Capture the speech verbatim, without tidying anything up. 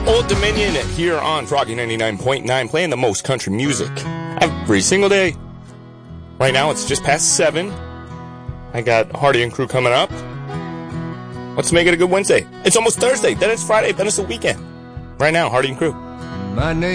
Old Dominion here on Froggy ninety-nine point nine, playing the most country music every single day. Right now it's just past seven. I got Hardy and Crew coming up. Let's make it a good Wednesday. It's almost Thursday, then it's Friday, then it's the weekend. Right now, Hardy and Crew. My name